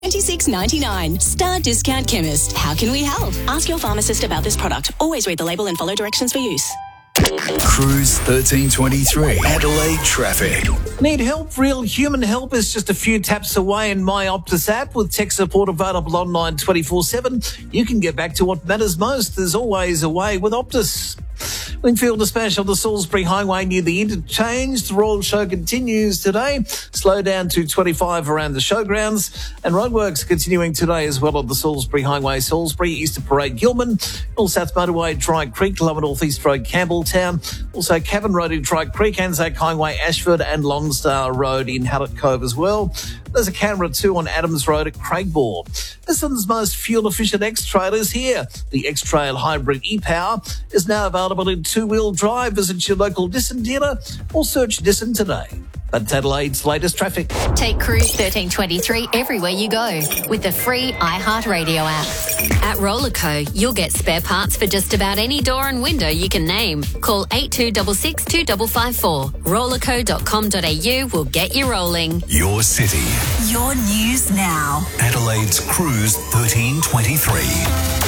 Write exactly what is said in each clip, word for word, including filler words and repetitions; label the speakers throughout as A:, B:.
A: twenty-six ninety-nine. Star Discount Chemist. How can we help? Ask your pharmacist about this product. Always read the label and follow directions for use.
B: Cruise thirteen twenty-three. Adelaide traffic.
C: Need help? Real human help is just a few taps away in My Optus app. With tech support available online twenty-four seven, you can get back to what matters most. There's always a way with Optus. Wingfield dispatch on the Salisbury Highway near the interchange. The Royal Show continues today. Slow down to twenty-five around the showgrounds. And roadworks continuing today as well on the Salisbury Highway, Salisbury, Easter Parade, Gilman. North South Motorway, Dry Creek, Lower North East Road, Campbelltown. Also Cavan Road in Dry Creek, Anzac Highway, Ashford, and Longstar Road in Hallett Cove as well. There's a camera too on Adams Road at Craigbore. Nissan's most fuel-efficient X-Trail is here. The X-Trail Hybrid e-Power is now available in two-wheel drive. Visit your local Nissan dealer or search Nissan today. That's Adelaide's latest traffic.
D: Take Cruise thirteen twenty-three everywhere you go with the free iHeartRadio app. At Rollerco, you'll get spare parts for just about any door and window you can name. Call eight two six six, two five five four. rollerco dot com dot a u will get you rolling.
B: Your city.
E: Your news now.
B: Adelaide's Cruise thirteen twenty-three.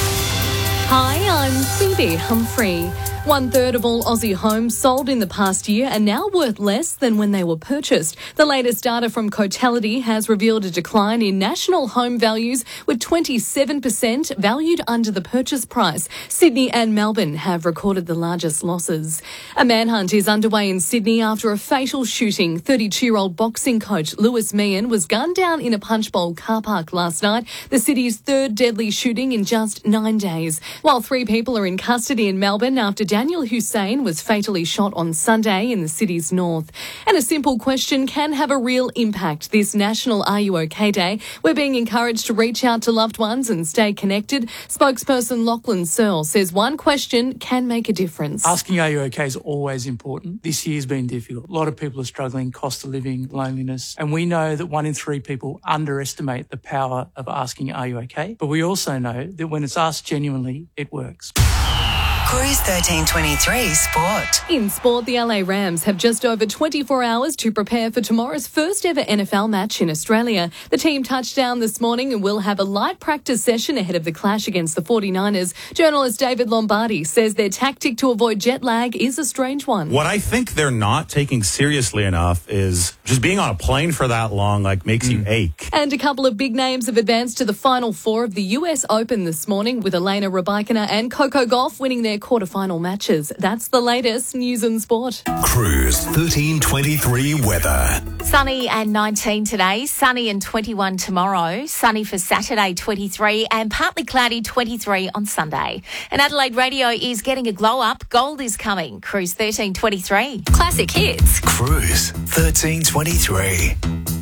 F: Hi, I'm Phoebe Humphrey. One third of all Aussie homes sold in the past year are now worth less than when they were purchased. The latest data from Cotality has revealed a decline in national home values, with twenty-seven percent valued under the purchase price. Sydney and Melbourne have recorded the largest losses. A manhunt is underway in Sydney after a fatal shooting. thirty-two-year-old boxing coach Lewis Meehan was gunned down in a punch bowl car park last night, the city's third deadly shooting in just nine days. While three people are in custody in Melbourne after Daniel Hussein was fatally shot on Sunday in the city's north. And a simple question can have a real impact. This National Are You OK Day, we're being encouraged to reach out to loved ones and stay connected. Spokesperson Lachlan Searle says one question can make a difference.
G: Asking are you OK is always important. This year's been difficult. A lot of people are struggling, cost of living, loneliness. And we know that one in three people underestimate the power of asking are you OK? But we also know that when it's asked genuinely, it works.
E: Cruise thirteen twenty-three Sport.
F: In sport, the L A Rams have just over twenty-four hours to prepare for tomorrow's first ever N F L match in Australia. The team touched down this morning and will have a light practice session ahead of the clash against the forty-niners. Journalist David Lombardi says their tactic to avoid jet lag is a strange one.
H: What I think they're not taking seriously enough is just being on a plane for that long, like, makes mm. you ache.
F: And a couple of big names have advanced to the Final Four of the U S Open this morning, with Elena Rybakina and Coco Gauff winning their quarterfinal matches. That's the latest news and sport.
B: Cruise thirteen twenty-three weather.
D: Sunny and nineteen today, sunny and twenty-one tomorrow, sunny for Saturday twenty-three and partly cloudy twenty-three on Sunday. And Adelaide Radio is getting a glow up. Gold is coming. Cruise thirteen twenty-three. Classic hits.
B: Cruise thirteen twenty-three.